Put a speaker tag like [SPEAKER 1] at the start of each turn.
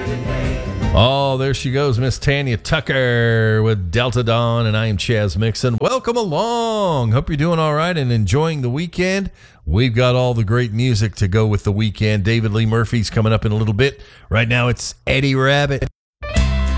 [SPEAKER 1] Oh, there she goes, Miss Tanya Tucker with Delta Dawn, and I am Chaz Mixon. Welcome along. Hope you're doing all right and enjoying the weekend. We've got all the great music to go with the weekend. David Lee Murphy's coming up in a little bit. Right now, it's Eddie Rabbit.